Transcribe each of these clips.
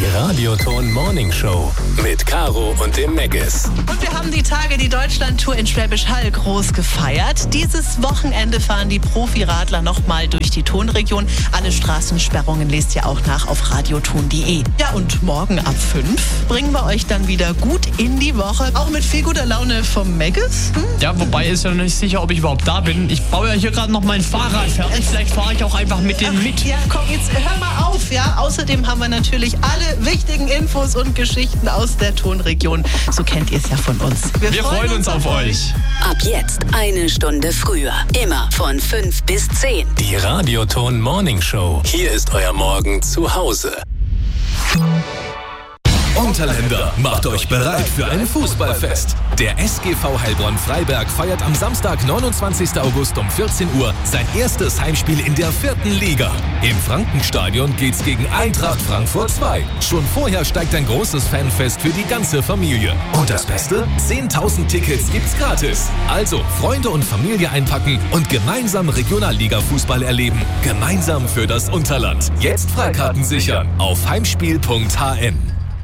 Radioton Morning Show mit Caro und dem Meggis. Und wir haben die Tage die Deutschlandtour in Schwäbisch Hall groß gefeiert. Dieses Wochenende fahren die Profiradler nochmal durch die Tonregion. Alle Straßensperrungen lest ihr auch nach auf radioton.de. Ja, und morgen ab 5 bringen wir euch dann wieder gut in die Woche. Auch mit viel guter Laune vom Meggis. Ja, wobei ist ja noch nicht sicher, ob ich überhaupt da bin. Ich baue ja hier gerade noch mein Fahrrad fertig. Vielleicht fahre ich auch einfach mit denen mit. Ja, komm, jetzt hör mal auf, ja. Außerdem haben wir natürlich alle wichtigen Infos und Geschichten aus der Tonregion. So kennt ihr es ja von uns. Wir freuen uns auf euch. Ab jetzt eine Stunde früher. Immer von 5 bis 10. Die Radioton Morning Show. Hier ist euer Morgen zu Hause. Unterländer, macht euch bereit für ein Fußballfest. Der SGV Heilbronn-Freiberg feiert am Samstag, 29. August um 14 Uhr sein erstes Heimspiel in der 4. Liga. Im Frankenstadion geht's gegen Eintracht Frankfurt 2. Schon vorher steigt ein großes Fanfest für die ganze Familie. Und das Beste? 10.000 Tickets gibt's gratis. Also Freunde und Familie einpacken und gemeinsam Regionalliga-Fußball erleben. Gemeinsam für das Unterland. Jetzt Freikarten sichern auf heimspiel.hn.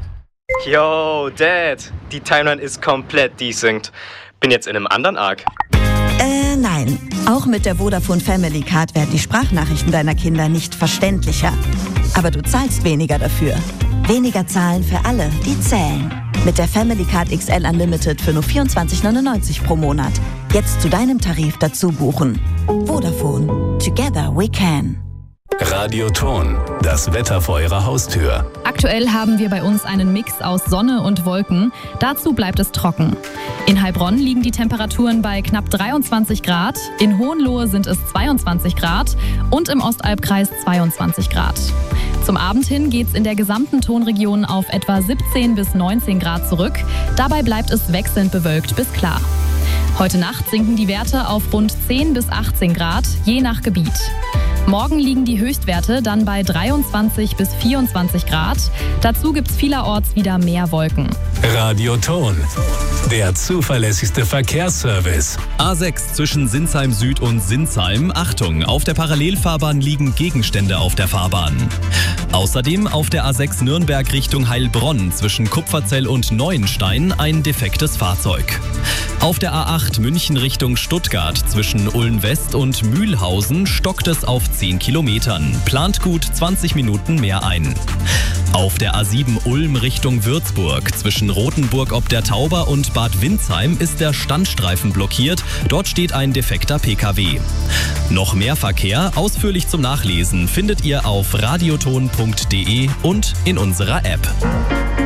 Yo, Dad, die Timeline ist komplett desynced. Bin jetzt in einem anderen Arc. Nein. Auch mit der Vodafone Family Card werden die Sprachnachrichten deiner Kinder nicht verständlicher. Aber du zahlst weniger dafür. Weniger zahlen für alle, die zählen. Mit der Family Card XL Unlimited für nur 24,99 pro Monat. Jetzt zu deinem Tarif dazu buchen. Vodafone. Together we can. Radioton, das Wetter vor eurer Haustür. Aktuell haben wir bei uns einen Mix aus Sonne und Wolken. Dazu bleibt es trocken. In Heilbronn liegen die Temperaturen bei knapp 23 Grad, in Hohenlohe sind es 22 Grad und im Ostalbkreis 22 Grad. Zum Abend hin geht es in der gesamten Tonregion auf etwa 17 bis 19 Grad zurück. Dabei bleibt es wechselnd bewölkt bis klar. Heute Nacht sinken die Werte auf rund 10 bis 18 Grad, je nach Gebiet. Morgen liegen die Höchstwerte dann bei 23 bis 24 Grad. Dazu gibt es vielerorts wieder mehr Wolken. Radioton, der zuverlässigste Verkehrsservice. A6 zwischen Sinsheim Süd und Sinsheim. Achtung, auf der Parallelfahrbahn liegen Gegenstände auf der Fahrbahn. Außerdem auf der A6 Nürnberg Richtung Heilbronn zwischen Kupferzell und Neuenstein ein defektes Fahrzeug. Auf der A8 München Richtung Stuttgart zwischen Ulm West und Mühlhausen stockt es auf 10 Kilometern. Plant gut 20 Minuten mehr ein. Auf der A7 Ulm Richtung Würzburg zwischen Rothenburg ob der Tauber und Bad Windsheim ist der Standstreifen blockiert. Dort steht ein defekter PKW. Noch mehr Verkehr, ausführlich zum Nachlesen, findet ihr auf radioton.de und in unserer App.